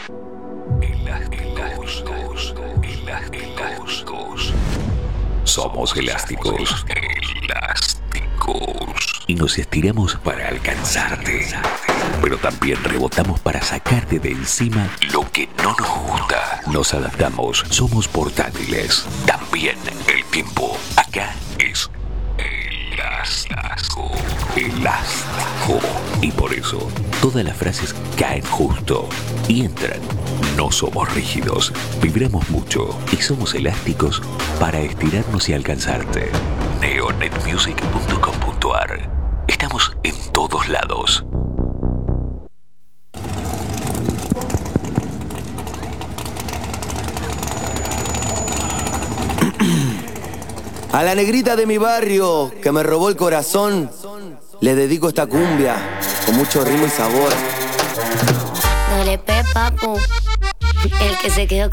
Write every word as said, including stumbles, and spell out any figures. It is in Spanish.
Elásticos, elásticos. Somos elásticos, elásticos. Y nos estiramos para alcanzarte. Pero también rebotamos para sacarte de encima lo que no nos gusta. Nos adaptamos, somos portátiles. También el tiempo acá es elástico. Elástico. Y por eso todas las frases caen justo y entran. No somos rígidos, vibramos mucho y somos elásticos para estirarnos y alcanzarte. neonet music punto com punto ar. Estamos en todos lados. A la negrita de mi barrio que me robó el corazón, le dedico esta cumbia con mucho ritmo y sabor. Dale pe, papu, el que se quedó con